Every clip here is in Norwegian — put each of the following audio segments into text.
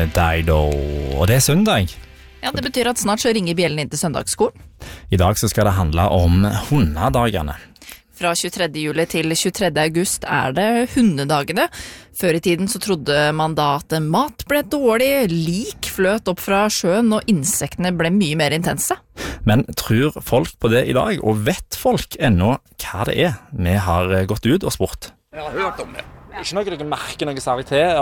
Dido, og det søndag. Ja, det betyr at snart så ringer bjellen inn til søndagsskolen. I dag så skal det handle om hundedagene. Fra 23. juli til 23. august det hundedagene. Før i tiden så trodde man da at mat ble dårlig, lik fløt opp fra sjøen og insektene ble mye mer intense. Men tror folk på det i dag, og vet folk ennå hva det er? Vi har gått ut og spurt. Jeg har hørt om det. Ikke noe dere merker noe særlig til?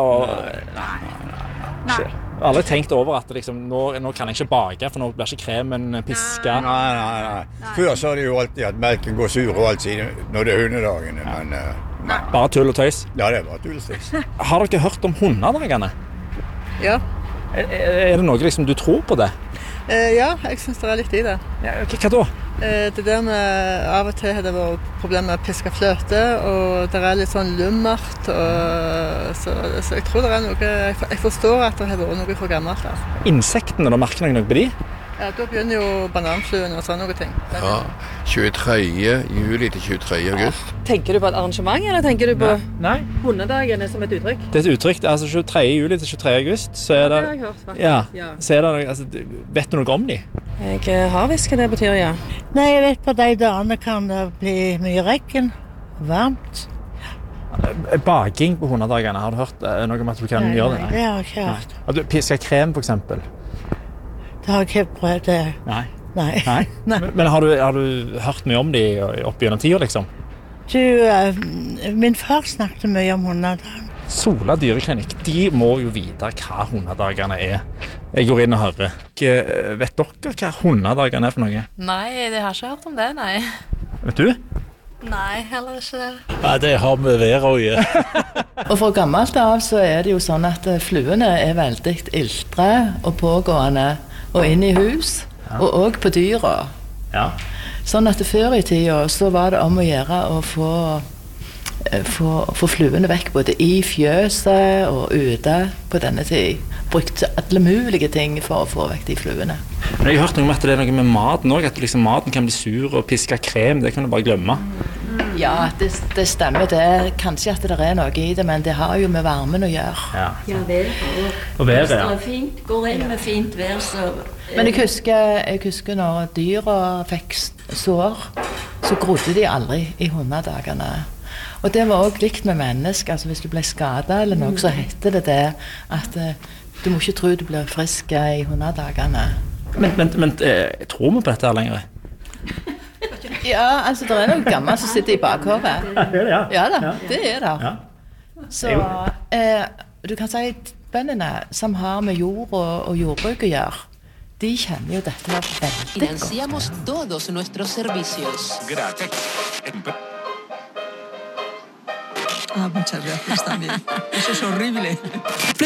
Jeg har aldri tenkt over at liksom, nå kan jeg ikke bake, for nå blir ikke kremen pisket. Nei. Før så det jo alltid at melken går sur og alt siden når det hundedagene, men nei. Bare tull og tøys? Ja, det er bare tull og tøys. Har dere hørt om hundedagene? Ja. Er det noe liksom, du tror på det? Ja, jeg synes det litt i det. Ja, hva da? Det der med av og til har det vært problemer med å piske fløte, og det litt sånn lummert, så jeg tror det noe, jeg forstår at det har vært noe for gammelt der. Insektene, da merker dere noe på de? Ja, da begynner jo bananfluen og sånne ting. Ja, 23. juli til 23. august. Tenker du på et arrangement, eller tenker du på Nei. hundedagene som et uttrykk? Det er et uttrykk, altså 23. juli til 23. august, så det... Det har jeg hørt, faktisk. Ja. Så det, altså, vet du noe om de? Jeg har visst hva det betyr, ja. Nei, jeg vet på de dagene kan det bli mye regn, varmt. Baking på hundedagene, har du hørt noe om at du kan gjøre det? Nei, det har jeg ikke hørt. At du pisker krem, for eksempel? Det har jeg ikke prøvd det. Nei. Nei. Men har du hørt mye om de opp gjennom tida, liksom? Du, min far snakket mye om hundedagen. Sola dyreklinikk, de må jo vite hva hundedagene er. Jeg går inn og hører. Vet dere hva hundedagene er for noe? Nei, jeg har ikke hørt om det, nei. Vet du? Nei, heller ikke. Nei, det har med været å gjøre. Og fra gammelt av så det jo sånn at fluene veldig iltre og pågående og inn i hus, og også på dyra. Ja. Sånn at før i tida så var det om å gjøre å få fluene vekk både i fjøset og ute på denne tid. Brukte alle mulige ting for å få vekk de fluene. Men jeg har hørt noe om at det er noe med maten også, at liksom maten kan bli sur og piske krem, det kan du bare glemme. Ja, det stemmer det. Kanskje at det noe i det, men det har jo med varmen å gjøre. Ja, været. Og været, ja. Fint, går inn med fint vær, så... Men jeg husker når dyra fikk sår, så grodde de aldri i hundedagene. Og det var også likt med mennesker, altså hvis du ble skadet eller noe, så heter det at du må ikke tro du blir frisk i hundedagene. Men tror vi på dette her lenger? Ja, altså det noe gammelt som sitter i bakhodet. Ja da, det det. Ja. Så du kan si bøndene som har med jord og jordbruk å gjøre, de kjenner jo dette her veldig godt. Financiamos todos nuestros servicios. Gracias. Muchas gracias también. Eso es horrible.